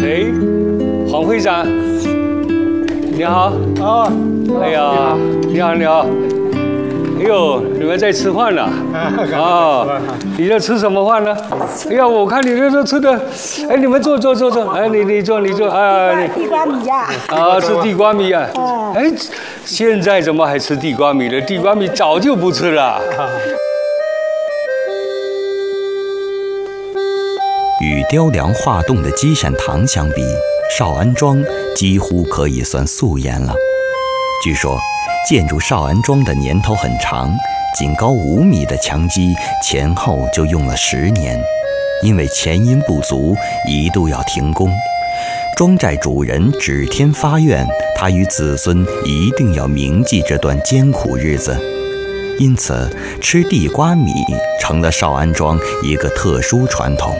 哎，黄会长，你好。 哦， 哎呀，你好，你好。哎呦，你们在吃饭呢？啊，你在吃什么饭呢？哎呀，我看你这都吃的，哎，你们坐。哎，你坐啊。 地瓜米呀。 啊，吃地瓜米啊。哎，现在怎么还吃地瓜米了？地瓜米早就不吃了。 与雕梁画栋的积善堂相比，少安庄几乎可以算素颜了。据说，建筑少安庄的年头很长，仅高5米的墙基前后就用了10年，因为前因不足，一度要停工。庄寨主人指天发愿，他与子孙一定要铭记这段艰苦日子，因此吃地瓜米成了少安庄一个特殊传统。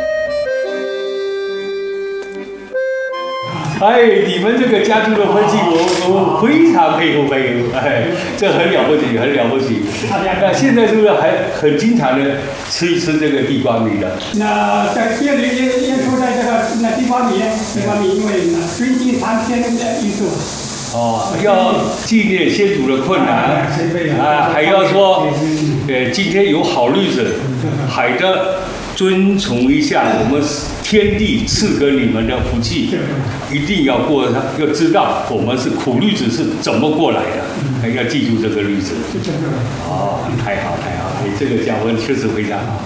哎，你们这个家族的分析，我非常佩服。哎，这很了不起，很了不起。那现在是不是还很经常的吃一吃这个地瓜米的？ 那在店里也出在这个地瓜米，因为尊敬苍天的意思。 哦，要纪念先祖的困难啊，还要说，今天有好日子，还得遵从一下我们天地赐给你们的福气，一定要过它，要知道我们是苦日子是怎么过来的，要记住这个日子。哦，太好，你这个教训确实非常好。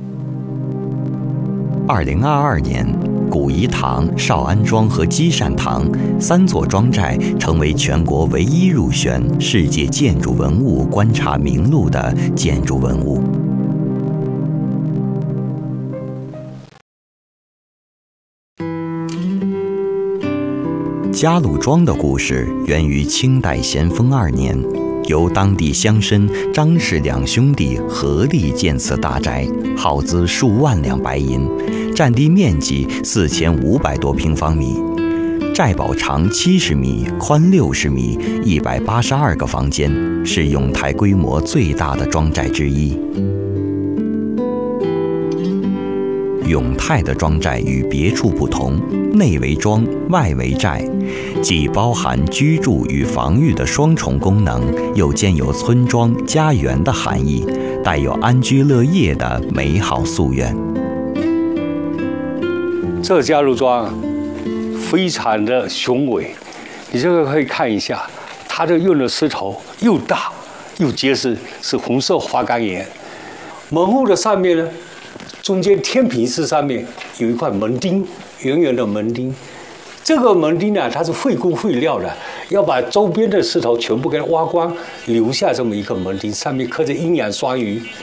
2022年，古颐堂、少安庄和积善堂3座庄寨成为全国唯一入选世界建筑文物观察名录的建筑文物。嘉鲁庄的故事源于清代咸丰2年，由当地乡绅张氏2兄弟合力建此大宅，耗资数万两白银，占地面积4500多平方米，寨堡长70米，宽60米，182个房间，是永泰规模最大的庄寨之一。永泰的庄寨与别处不同，内为庄，外为寨，既包含居住与防御的双重功能，又兼有村庄、家园的含义，带有安居乐业的美好夙愿。 这嘉鲁庄非常的雄伟，你这个可以看一下，它的用的石头又大又结实，是红色花岗岩。门户的上面呢，中间天平式上面有一块门钉，圆圆的门钉。这个门钉呢，它是费工费料的，要把周边的石头全部给它挖光，留下这么一个门钉，上面刻着阴阳双鱼。